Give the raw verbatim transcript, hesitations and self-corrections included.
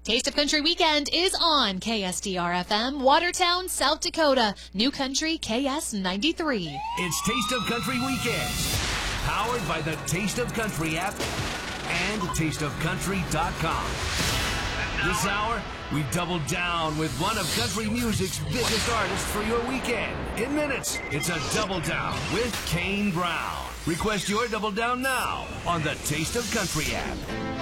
Taste of Country Weekend is on K S D R F M, Watertown, South Dakota, New Country K S ninety-three. It's Taste of Country Weekend, powered by the Taste of Country app and taste of country dot com. This hour, we double down with one of country music's biggest artists for your weekend. In minutes, it's a Double Down with Kane Brown. Request your Double Down now on the Taste of Country app.